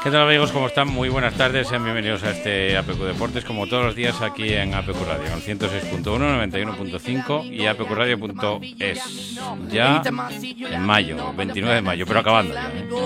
¿Qué tal, amigos? ¿Cómo están? Muy buenas tardes, sean bienvenidos a este APQ Deportes, como todos los días aquí en APQ Radio, en el 106.1, 91.5 y apqradio.es. Ya en mayo, 29 de mayo, pero acabando ya, ¿eh?